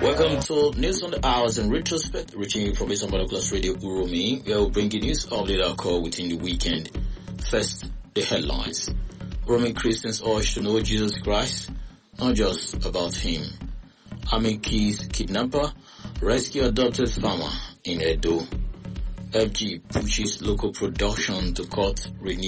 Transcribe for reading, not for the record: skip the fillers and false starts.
Welcome to News on the Hours in Retrospect, reaching you from Eastern Binoculars Radio Uromi, where we'll bring you news update that occur within the weekend. First, the headlines. Roman Christians urge to know Jesus Christ, not just about him. Army keys kidnapper, rescue adopted farmer in Edo. FG pushes local production to cut renewal.